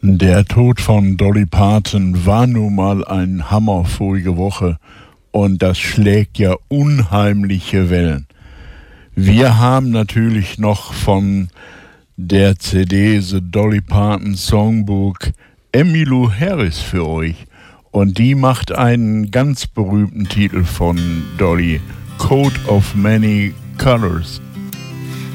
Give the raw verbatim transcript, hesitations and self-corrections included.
Der Tod von Dolly Parton war nun mal ein Hammer vorige Woche und das schlägt ja unheimliche Wellen. Wir haben natürlich noch von der C D The Dolly Parton Songbook Emmylou Harris für euch und die macht einen ganz berühmten Titel von Dolly, Coat of Many Colors.